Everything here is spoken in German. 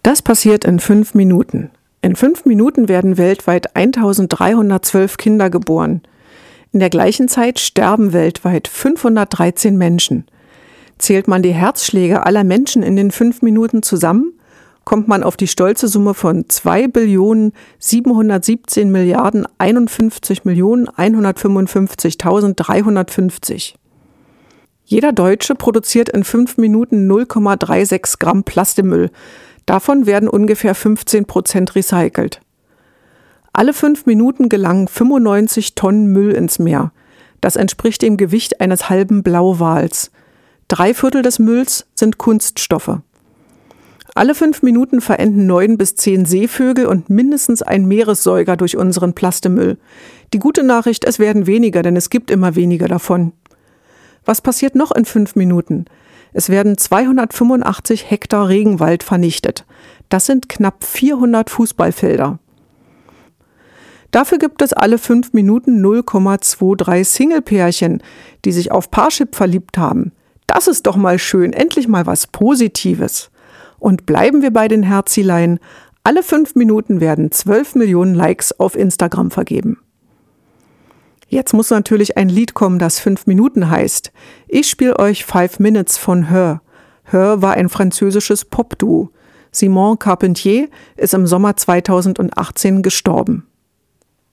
Das passiert in 5 Minuten. In 5 Minuten werden weltweit 1312 Kinder geboren. In der gleichen Zeit sterben weltweit 513 Menschen. Zählt man die Herzschläge aller Menschen in den 5 Minuten zusammen, kommt man auf die stolze Summe von 2.717.051.155.350. Jeder Deutsche produziert in 5 Minuten 0,36 Gramm Plastikmüll. Davon werden ungefähr 15% recycelt. Alle 5 Minuten gelangen 95 Tonnen Müll ins Meer. Das entspricht dem Gewicht eines halben Blauwals. 3/4 des Mülls sind Kunststoffe. Alle 5 Minuten verenden 9 bis 10 Seevögel und mindestens ein Meeressäuger durch unseren Plastikmüll. Die gute Nachricht, es werden weniger, denn es gibt immer weniger davon. Was passiert noch in 5 Minuten? Es werden 285 Hektar Regenwald vernichtet. Das sind knapp 400 Fußballfelder. Dafür gibt es alle 5 Minuten 0,23 Single-Pärchen, die sich auf Parship verliebt haben. Das ist doch mal schön, endlich mal was Positives. Und bleiben wir bei den Herzilein. Alle 5 Minuten werden 12 Millionen Likes auf Instagram vergeben. Jetzt muss natürlich ein Lied kommen, das 5 Minuten heißt. Ich spiele euch 5 Minutes von Her. Her war ein französisches Popduo. Simon Carpentier ist im Sommer 2018 gestorben.